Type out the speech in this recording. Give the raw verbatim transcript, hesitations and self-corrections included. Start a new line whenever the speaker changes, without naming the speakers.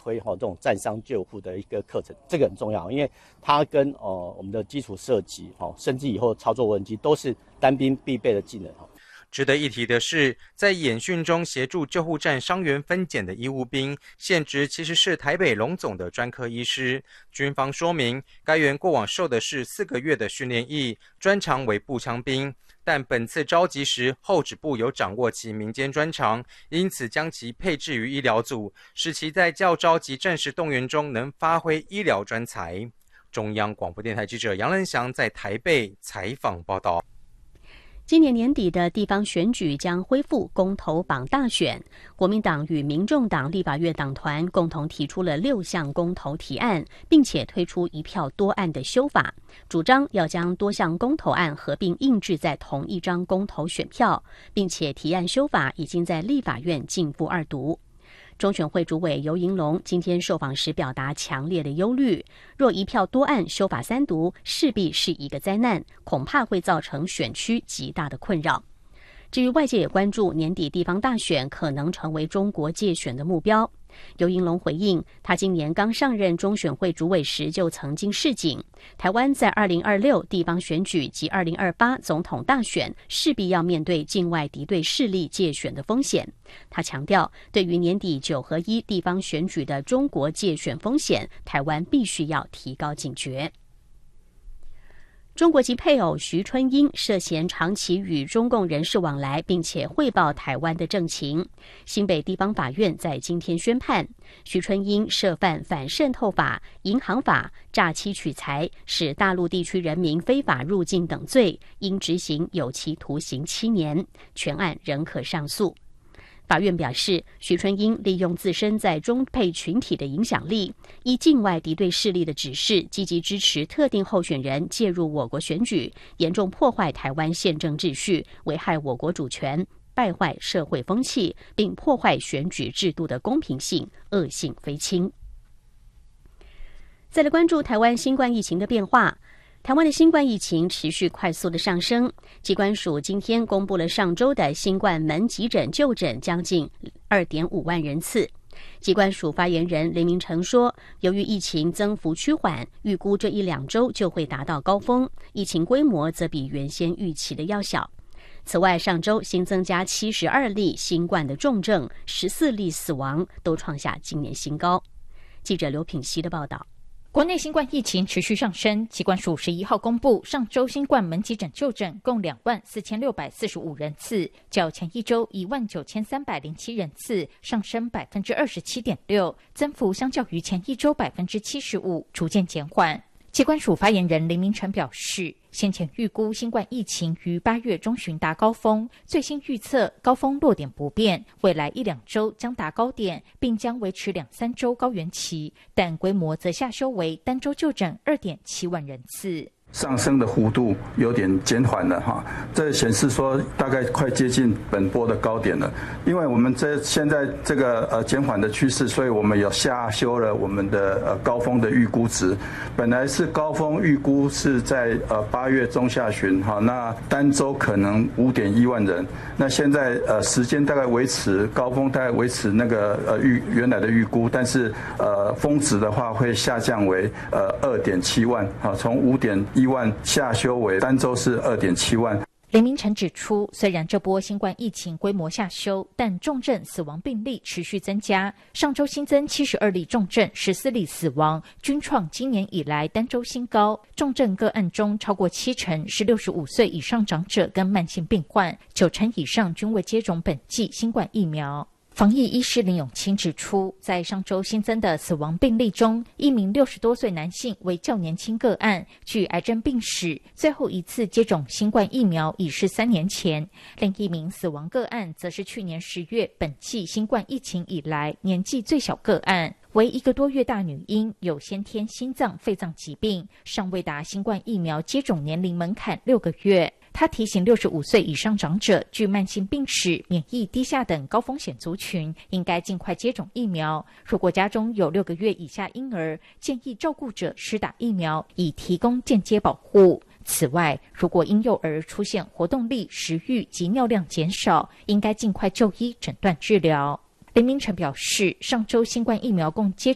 推哈、哦、这种战伤救护的一个课程，这个很重要，因为它跟呃我们的基础射击哈、哦，甚至以后操作无人机都是单兵必备的技能哈。
值得一提的是，在演训中协助救护站伤员分拣的医务兵，现职其实是台北荣总的专科医师。军方说明，该员过往受的是四个月的训练役，专长为步枪兵，但本次召集时，后指部有掌握其民间专长，因此将其配置于医疗组，使其在教召及战时动员中能发挥医疗专才。中央广播电台记者杨仁祥在台北采访报道。
今年年底的地方选举将恢复公投榜大选，国民党与民众党立法院党团共同提出了六项公投提案，并且推出一票多案的修法，主张要将多项公投案合并印制在同一张公投选票，并且提案修法已经在立法院进步二读。中选会主委游盈隆今天受访时表达强烈的忧虑，若一票多案修法三读，势必是一个灾难，恐怕会造成选区极大的困扰。至于外界也关注年底地方大选可能成为中国介选的目标，游盈隆回应，他今年刚上任中选会主委时就曾经示警，台湾在二零二六地方选举及二零二八总统大选势必要面对境外敌对势力介选的风险。他强调，对于年底九合一地方选举的中国介选风险，台湾必须要提高警觉。中国籍配偶徐春英涉嫌长期与中共人士往来，并且汇报台湾的政情。新北地方法院在今天宣判，徐春英涉犯反渗透法、银行法、诈欺取财、使大陆地区人民非法入境等罪，应执行有期徒刑七年，全案仍可上诉。法院表示，徐春英利用自身在中配群体的影响力，依境外敌对势力的指示，积极支持特定候选人介入我国选举，严重破坏台湾宪政秩序，危害我国主权，败坏社会风气，并破坏选举制度的公平性，恶性非轻。再来关注台湾新冠疫情的变化。台湾的新冠疫情持续快速的上升，疾管署今天公布了上周的新冠门急诊就诊将近 二点五万人次。疾管署发言人林明诚说，由于疫情增幅趋缓，预估这一两周就会达到高峰，疫情规模则比原先预期的要小。此外，上周新增加七十二例新冠的重症，十四例死亡，都创下今年新高。记者刘品希的报道。
国内新冠疫情持续上升，疾管署十一号公布，上周新冠门急诊就诊共两万四千六百四十五人次，较前一周一万九千三百零七人次上升百分之二十七点六，增幅相较于前一周百分之七十五逐渐减缓。疾管署发言人林明诚表示，先前预估新冠疫情于八月中旬达高峰，最新预测高峰落点不变，未来一两周将达高点，并将维持两三周高原期，但规模则下修为单周就诊 二点七万人次。
上升的幅度有点减缓了哈，这显示说大概快接近本波的高点了。因为我们这现在这个呃减缓的趋势，所以我们有下修了我们的呃高峰的预估值。本来是高峰预估是在呃八月中下旬哈，那单周可能 五点一万人。那现在呃时间大概维持高峰大概维持那个呃预原来的预估，但是呃峰值的话会下降为呃 二点七万哈，从 五点一万下修为单周是 二点七万。
林明诚指出，虽然这波新冠疫情规模下修，但重症死亡病例持续增加，上周新增七十二例重症，十四例死亡，均创今年以来单周新高。重症个案中超过七成是六十五岁以上长者跟慢性病患，九成以上均未接种本剂新冠疫苗。防疫医师林永清指出，在上周新增的死亡病例中，一名六十多岁男性为较年轻个案，具癌症病史，最后一次接种新冠疫苗已是三年前。另一名死亡个案则是去年十月本季新冠疫情以来年纪最小个案，为一个多月大女婴，有先天心脏肺脏疾病，尚未达新冠疫苗接种年龄门槛六个月。他提醒六十五岁以上长者、具慢性病史、免疫低下等高风险族群，应该尽快接种疫苗。如果家中有六个月以下婴儿，建议照顾者施打疫苗，以提供间接保护。此外，如果婴幼儿出现活动力、食欲及尿量减少，应该尽快就医诊断治疗。林明诚表示，上周新冠疫苗共接